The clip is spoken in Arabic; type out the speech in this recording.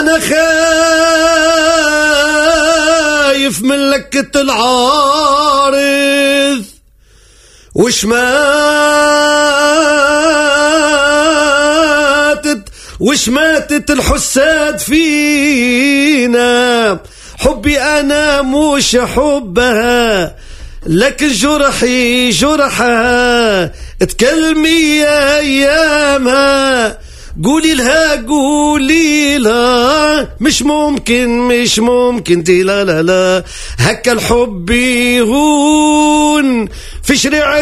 أنا خايف من لكة العارض وش ماتت الحساد فينا. حبي أنا مش حبها لكن جرحي جرحها. اتكلمي يا أيامها قولي لها مش ممكن دي لا هكا الحب يهون في شريعة